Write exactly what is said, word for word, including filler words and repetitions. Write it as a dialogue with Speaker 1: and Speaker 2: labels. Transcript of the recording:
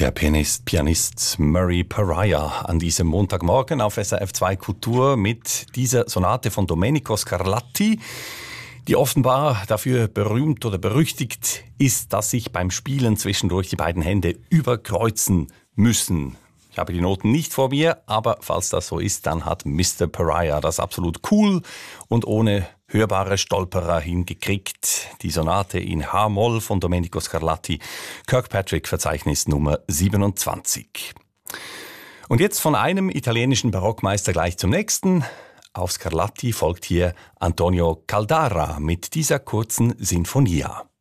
Speaker 1: Der Pianist, Pianist Murray Pariah an diesem Montagmorgen auf S R F zwei Kultur mit dieser Sonate von Domenico Scarlatti, die offenbar dafür berühmt oder berüchtigt ist, dass sich beim Spielen zwischendurch die beiden Hände überkreuzen müssen. Ich habe die Noten nicht vor mir, aber falls das so ist, dann hat Mister Pariah das absolut cool und ohne hörbare Stolperer hingekriegt. Die Sonate in H-Moll von Domenico Scarlatti, Kirkpatrick-Verzeichnis Nummer siebenundzwanzig. Und jetzt von einem italienischen Barockmeister gleich zum nächsten. Auf Scarlatti folgt hier Antonio Caldara mit dieser kurzen Sinfonia.